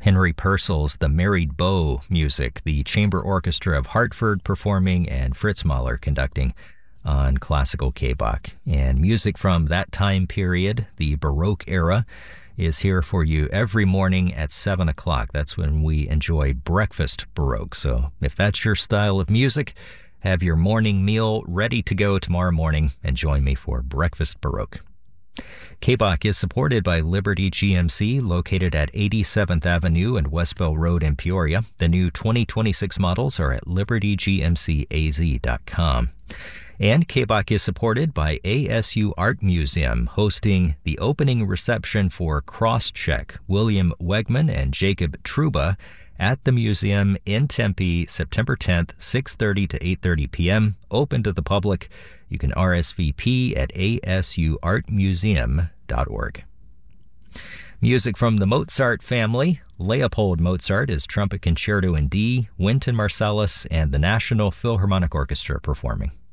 Henry Purcell's The Married Bow music, the Chamber Orchestra of Hartford performing and Fritz Mahler conducting on Classical K-Bach. And music from that time period, the Baroque era, is here for you every morning at 7 o'clock. That's when we enjoy Breakfast Baroque. So if that's your style of music, have your morning meal ready to go tomorrow morning and join me for Breakfast Baroque. K-Bach is supported by Liberty GMC, located at 87th Avenue and Westbell Road in Peoria. The new 2026 models are at libertygmcaz.com. And K-Bach is supported by ASU Art Museum, hosting the opening reception for Crosscheck, William Wegman and Jacob Truba, at the museum in Tempe, September 10th, 6:30 to 8:30 p.m., open to the public. You can RSVP at asuartmuseum.org. Music from the Mozart family. Leopold Mozart is Trumpet Concerto in D, Wynton Marsalis, and the National Philharmonic Orchestra performing.